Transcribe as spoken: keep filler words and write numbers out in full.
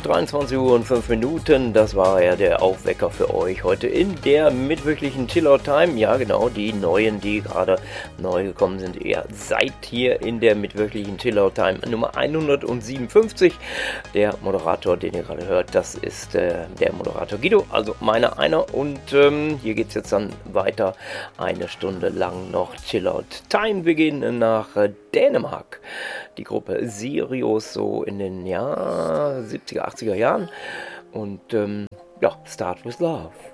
dreiundzwanzig Uhr und fünf Minuten, das war ja der Aufwecker für euch heute in der mitwöchlichen Chillout-Time. Ja genau, die neuen, die gerade neu gekommen sind, ihr seid hier in der mitwöchlichen Chillout-Time Nummer hundertsiebenundfünfzig. Der Moderator, den ihr gerade hört, das ist äh, der Moderator Guido, also meiner einer. Und ähm, hier geht es jetzt dann weiter, eine Stunde lang noch Chillout-Time. Wir gehen nach äh, Dänemark. Die Gruppe Sirius, so in den ja, siebziger, achtziger Jahren. Und ähm, ja, Start with Love.